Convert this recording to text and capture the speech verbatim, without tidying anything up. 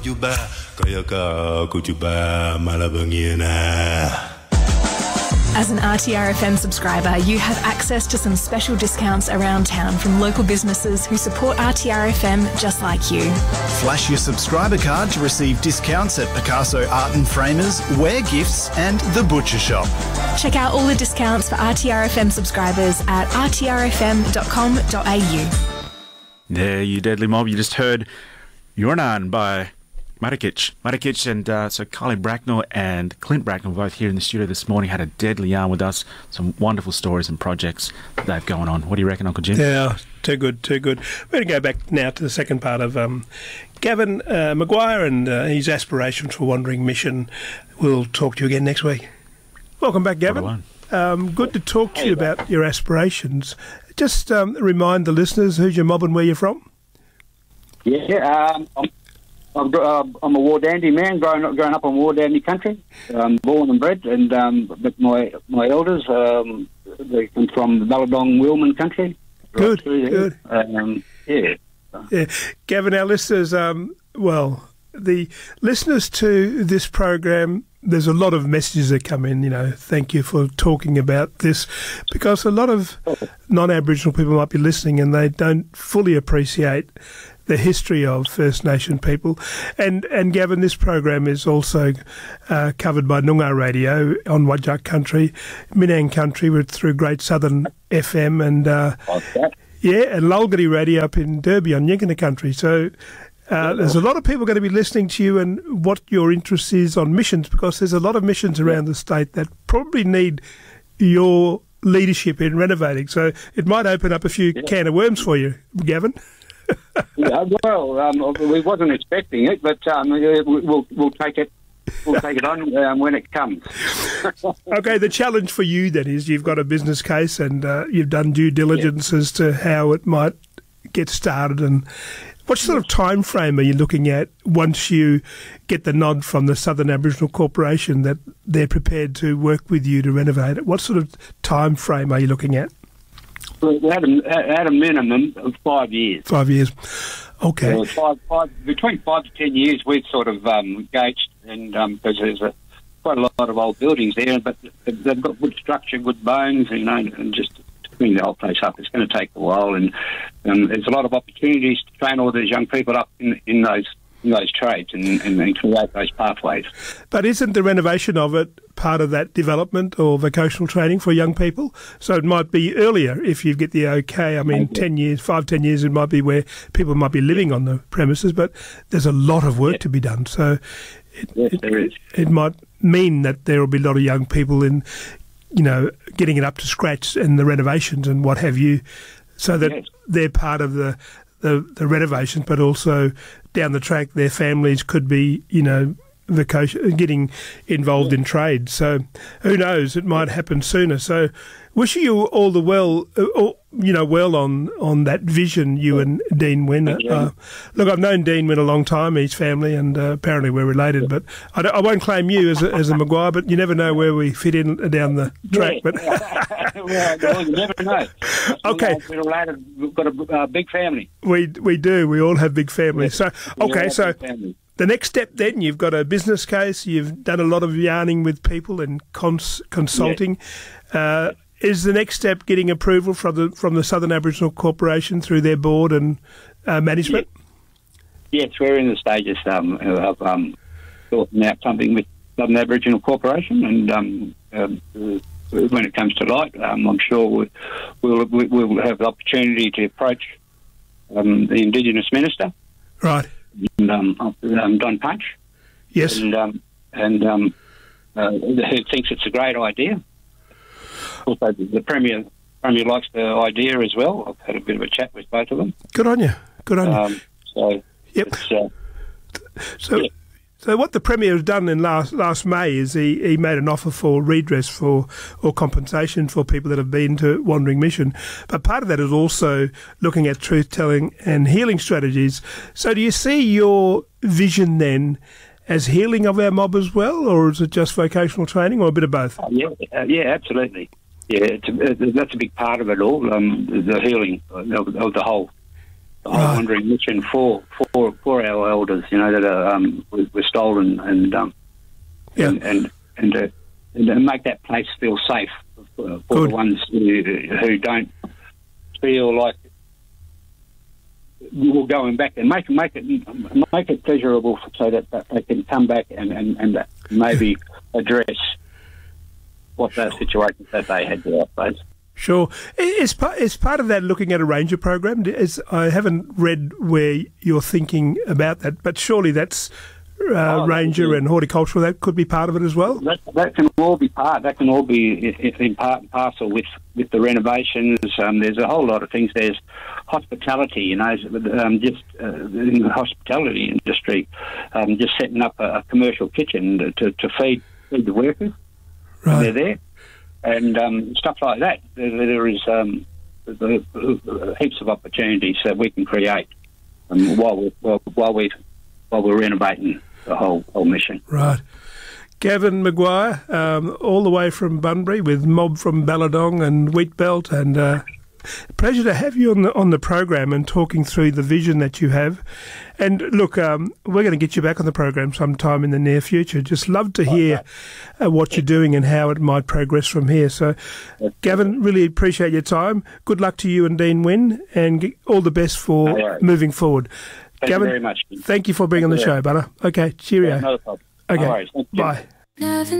Juba kaya ka kujuba malabangiana. As an R T R F M subscriber, you have access to some special discounts around town from local businesses who support R T R F M just like you. Flash your subscriber card to receive discounts at Picasso Art and Framers, Wear Gifts and The Butcher Shop. Check out all the discounts for R T R F M subscribers at r t r f m dot com dot a u. There, you deadly mob. You just heard Yornan by Marakic. Marakic and uh, so Carly Bracknell and Clint Bracknell both here in the studio this morning had a deadly yarn with us. Some wonderful stories and projects that they've going on. What do you reckon, Uncle Jim? Yeah, too good, too good. We're going to go back now to the second part of um, Gavin uh, Maguire and uh, his aspirations for Wandering Mission. We'll talk to you again next week. Welcome back, Gavin. Um, good to talk to you about your aspirations. Just um, remind the listeners who's your mob and where you're from. Yeah, um, I'm I'm, uh, I'm a Wardandy man, growing up, growing up in Wardandy country, um, born and bred, and um, but my my elders, um, they come from the Balladong Wilman country. Good, right good. Um, yeah. Yeah, Gavin, our listeners, um, well, the listeners to this program, there's a lot of messages that come in, you know, thank you for talking about this, because a lot of non-Aboriginal people might be listening and they don't fully appreciate the history of First Nation people. And, and Gavin, this program is also uh, covered by Noongar Radio on Whadjuk country, Minang country with, through Great Southern F M, and uh, yeah, and Lulgari Radio up in Derby on Yinkana country. So uh, there's a lot of people going to be listening to you and what your interest is on missions, because there's a lot of missions around the state that probably need your leadership in renovating. So it might open up a few yeah. can of worms for you, Gavin. Yeah, well, um, we wasn't expecting it, but um, we'll we'll take it. We'll take it on um, when it comes. Okay, the challenge for you then is you've got a business case and uh, you've done due diligence yeah. as to how it might get started. And what sort of time frame are you looking at once you get the nod from the Southern Aboriginal Corporation that they're prepared to work with you to renovate it? What sort of time frame are you looking at? At a, at a minimum of five years. Five years. Okay. Uh, five, five, between five to ten years, we've sort of um, gauged, and um, because there's a, quite a lot of old buildings there, but they've got good structure, good bones, you know, and just to clean the whole place up, it's going to take a while. And um, there's a lot of opportunities to train all these young people up in, in those in those trades and, and, and create those pathways. But isn't the renovation of it part of that development or vocational training for young people? So it might be earlier if you get the okay. I mean, okay. ten years, five, ten years, it might be where people might be living on the premises, but there's a lot of work yeah. to be done. So it, yes, it, there is. it might mean that there will be a lot of young people in, you know, getting it up to scratch and the renovations and what have you, so that yes. they're part of the, the, the renovations, but also down the track their families could be, you know, vocation, getting involved in trade. So who knows, it might happen sooner. So wishing you all the well, uh, all, you know, well on, on that vision, you and Dean Wynn. Uh, look, I've known Dean Wynn a long time, his family, and uh, apparently we're related, but I, don't, I won't claim you as a, as a Maguire, but you never know where we fit in down the track. Yeah. But well, you never know. Okay. We're related, we've got a uh, big family. We, we do, we all have big families. Yeah. So, okay, so the next step then, you've got a business case, you've done a lot of yarning with people and cons consulting. Yeah. Uh, is the next step getting approval from the from the Southern Aboriginal Corporation through their board and uh, management? Yeah. Yes, we're in the stages um, of um, sorting out something with Southern Aboriginal Corporation, and um, um, when it comes to light, um, I'm sure we, we'll we, we'll have the opportunity to approach um, the Indigenous Minister. Right. And, um, um, Don Punch. Yes. And, um, and um, uh, who thinks it's a great idea. Also, the Premier Premier likes the idea as well. I've had a bit of a chat with both of them. Good on you. Good on um, you. So, yep. It's, uh, so, yeah. so what the Premier has done in last last May is he, he made an offer for redress for or compensation for people that have been to Wandering Mission. But part of that is also looking at truth-telling and healing strategies. So do you see your vision then as healing of our mob as well, or is it just vocational training, or a bit of both? Uh, yeah, uh, yeah, absolutely. Yeah, it's a, uh, that's a big part of it all, um, the healing of, of the whole the whole Right. Wandering Mission for for for our elders, you know, that are um, were, were stolen, and um, Yeah. and and and, uh, and to make that place feel safe for, for Good. the ones who, who don't feel like we're going back, and make make it make it pleasurable so that, that they can come back and, and, and maybe address what those situations that they had to face. Sure. I- Is part, is part of that looking at a ranger program? Is, I haven't read where you're thinking about that, but surely that's uh, Oh, ranger yeah. and horticultural. That could be part of it as well. That, that can all be part. That can all be in, in part and parcel with, with the renovations. Um, there's a whole lot of things. There's hospitality, you know, um, just uh, in the hospitality industry, um, just setting up a, a commercial kitchen to, to feed feed the workers. Right. They're there, and um, stuff like that. There, there is um, the, the, heaps of opportunities that we can create um, while we while, while we while we're renovating the whole whole mission. Right. Gavin Maguire, um, all the way from Bunbury with Mob from Balladong and Wheatbelt, and uh, pleasure to have you on the on the program and talking through the vision that you have. And look, um, we're going to get you back on the program sometime in the near future. Just love to hear uh, what you're doing and how it might progress from here. So, Gavin, really appreciate your time. Good luck to you and Dean Wynn, and g- all the best for No worries. moving forward. Thank Gavin, you very much. thank you for being on the Yeah. show, Butter. Okay, cheerio. No problem. Okay, No worries. Thank you. bye. Never